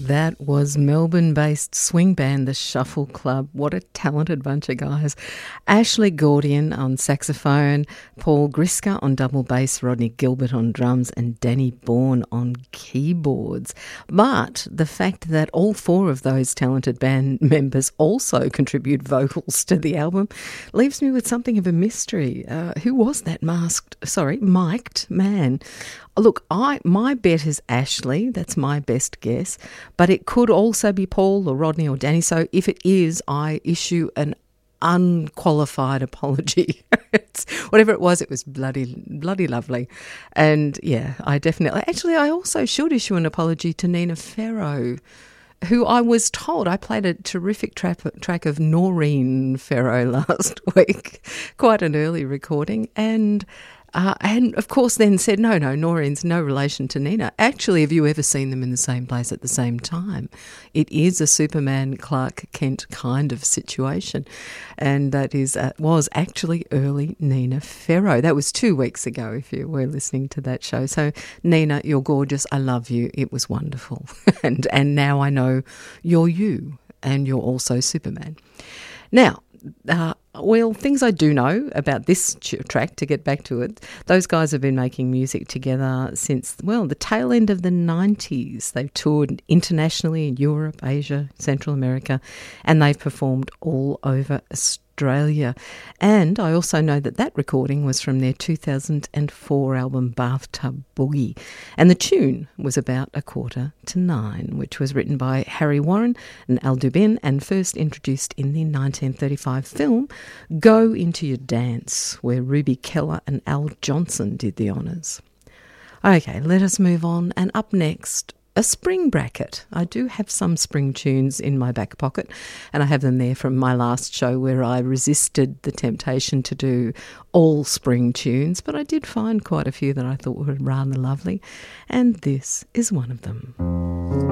That was Melbourne-based swing band The Shuffle Club. What a talented bunch of guys. Ashley Gordian on saxophone, Paul Griska on double bass, Rodney Gilbert on drums and Danny Bourne on keyboards. But the fact that all four of those talented band members also contribute vocals to the album leaves me with something of a mystery. Who was that mic'd man? Look, my bet is Ashley. That's my best guess. But it could also be Paul or Rodney or Danny. So if it is, I issue an unqualified apology. Whatever it was bloody lovely. And yeah, I also should issue an apology to Nina Ferro, who I was told, I played a terrific track of Noreen Ferro last week, quite an early recording, and of course then said, no, Noreen's no relation to Nina. Actually, have you ever seen them in the same place at the same time? It is a Superman Clark Kent kind of situation, and that was actually early Nina Ferro. That was 2 weeks ago, if you were listening to that show. So, Nina, you're gorgeous. I love you. It was wonderful. and now I know you're you, and you're also Superman. Now, things I do know about this track, to get back to it, those guys have been making music together since, the tail end of the 90s. They've toured internationally in Europe, Asia, Central America, and they've performed all over Australia. And I also know that recording was from their 2004 album Bathtub Boogie. And the tune was about 8:45, which was written by Harry Warren and Al Dubin and first introduced in the 1935 film Go Into Your Dance, where Ruby Keller and Al Johnson did the honours. Okay, let us move on. And up next, a spring bracket. I do have some spring tunes in my back pocket, and I have them there from my last show where I resisted the temptation to do all spring tunes, but I did find quite a few that I thought were rather lovely, and this is one of them.